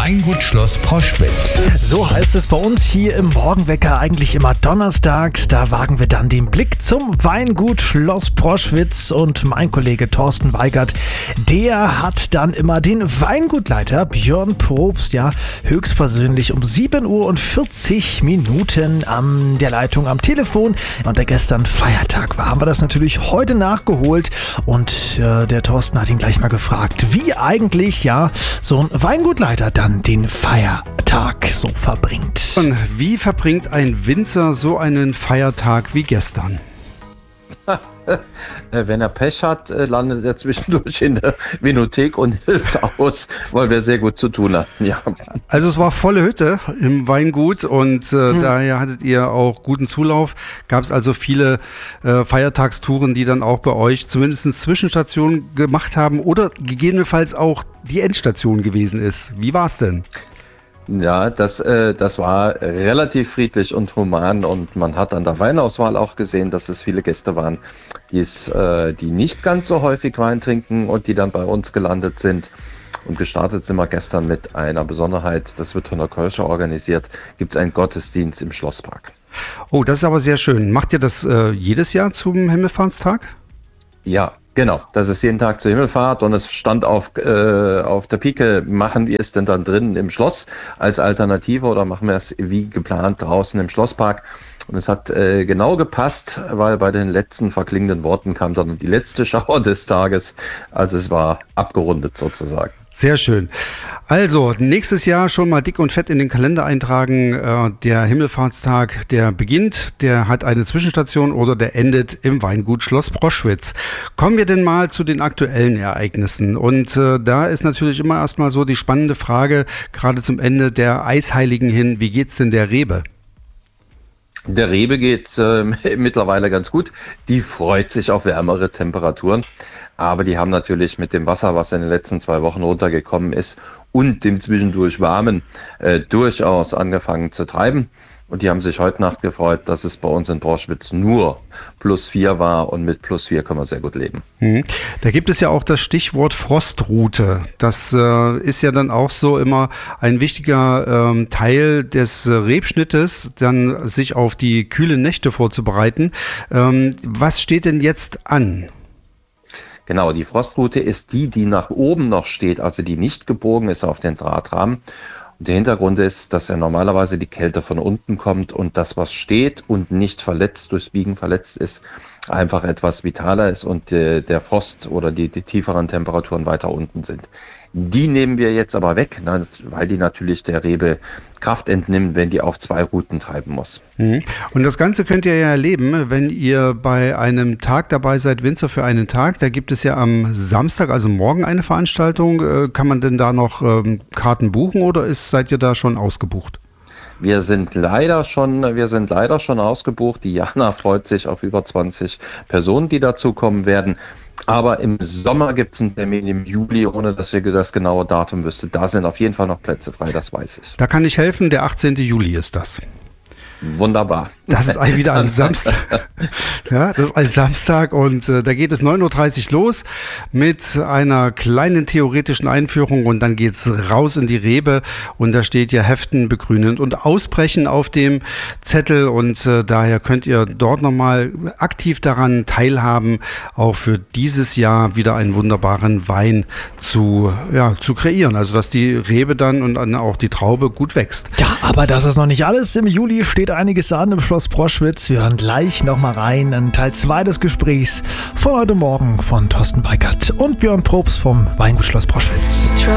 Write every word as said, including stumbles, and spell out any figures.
Weingut Schloss Proschwitz. So heißt es bei uns hier im Morgenwecker eigentlich immer donnerstags. Da wagen wir dann den Blick zum Weingut Schloss Proschwitz und mein Kollege Thorsten Weigert, der hat dann immer den Weingutleiter Björn Probst, ja, höchstpersönlich um sieben Uhr und vierzig Minuten an der Leitung am Telefon. Und da gestern Feiertag war, haben wir das natürlich heute nachgeholt und äh, der Thorsten hat ihn gleich mal gefragt, wie eigentlich ja so ein Weingutleiter dann den Feiertag so verbringt. Und wie verbringt ein Winzer so einen Feiertag wie gestern? Wenn er Pech hat, landet er zwischendurch in der Vinothek und hilft aus, weil wir sehr gut zu tun hatten. Ja. Also es war volle Hütte im Weingut und äh, hm. daher hattet ihr auch guten Zulauf. Gab es also viele äh, Feiertagstouren, die dann auch bei euch zumindest Zwischenstationen gemacht haben oder gegebenenfalls auch die Endstation gewesen ist. Wie war es denn? Ja, das, äh, das war relativ friedlich und human und man hat an der Weinauswahl auch gesehen, dass es viele Gäste waren, die's, äh, die nicht ganz so häufig Wein trinken und die dann bei uns gelandet sind. Und gestartet sind wir gestern mit einer Besonderheit, das wird von der Kirche organisiert, gibt es einen Gottesdienst im Schlosspark. Oh, das ist aber sehr schön. Macht ihr das äh, jedes Jahr zum Himmelfahrtstag? Ja. Genau, das ist jeden Tag zur Himmelfahrt und es stand auf, äh, auf der Pike, machen wir es denn dann drinnen im Schloss als Alternative oder machen wir es wie geplant draußen im Schlosspark? Und es hat äh, genau gepasst, weil bei den letzten verklingenden Worten kam dann die letzte Schauer des Tages, also es war abgerundet sozusagen. Sehr schön. Also, nächstes Jahr schon mal dick und fett in den Kalender eintragen. Äh, der Himmelfahrtstag, der beginnt, der hat eine Zwischenstation oder der endet im Weingut Schloss Proschwitz. Kommen wir denn mal zu den aktuellen Ereignissen. Und äh, da ist natürlich immer erstmal so die spannende Frage, gerade zum Ende der Eisheiligen hin, wie geht's denn der Rebe? Der Rebe geht äh, mittlerweile ganz gut. Die freut sich auf wärmere Temperaturen. Aber die haben natürlich mit dem Wasser, was in den letzten zwei Wochen runtergekommen ist und dem zwischendurch warmen, äh, durchaus angefangen zu treiben. Und die haben sich heute Nacht gefreut, dass es bei uns in Proschwitz nur plus vier war und mit plus vier können wir sehr gut leben. Mhm. Da gibt es ja auch das Stichwort Frostrute. Das äh, ist ja dann auch so immer ein wichtiger ähm, Teil des äh, Rebschnittes, dann sich auf die kühlen Nächte vorzubereiten. Ähm, was steht denn jetzt an? Genau, die Frostrute ist die, die nach oben noch steht, also die nicht gebogen ist auf den Drahtrahmen. Und der Hintergrund ist, dass ja normalerweise die Kälte von unten kommt und das, was steht und nicht verletzt, durchs Biegen verletzt ist, einfach etwas vitaler ist und äh, der Frost oder die, die tieferen Temperaturen weiter unten sind. Die nehmen wir jetzt aber weg, weil die natürlich der Rebe Kraft entnimmt, wenn die auf zwei Ruten treiben muss. Und das Ganze könnt ihr ja erleben, wenn ihr bei einem Tag dabei seid, Winzer für einen Tag. Da gibt es ja am Samstag, also morgen, eine Veranstaltung. Kann man denn da noch ähm, Karten buchen oder ist, seid ihr da schon ausgebucht? Wir sind leider schon, wir sind leider schon ausgebucht. Die Jana freut sich auf über zwanzig Personen, die dazukommen werden. Aber im Sommer gibt es einen Termin im Juli, ohne dass ihr das genaue Datum wüsstet. Da sind auf jeden Fall noch Plätze frei, das weiß ich. Da kann ich helfen, der achtzehnten Juli ist das. Wunderbar. Das ist wieder ein Samstag. Ja, das ist ein Samstag und äh, da geht es neun Uhr dreißig los mit einer kleinen theoretischen Einführung und dann geht's raus in die Rebe und da steht ja Heften, Begrünen und Ausbrechen auf dem Zettel und äh, daher könnt ihr dort nochmal aktiv daran teilhaben, auch für dieses Jahr wieder einen wunderbaren Wein zu, ja, zu kreieren. Also dass die Rebe dann und dann auch die Traube gut wächst. Ja, aber das ist noch nicht alles. Im Juli steht einiges an im Schloss Proschwitz. Wir hören gleich nochmal rein in Teil zwei des Gesprächs von heute Morgen von Thorsten Weigert und Björn Probst vom Weingut Schloss Proschwitz.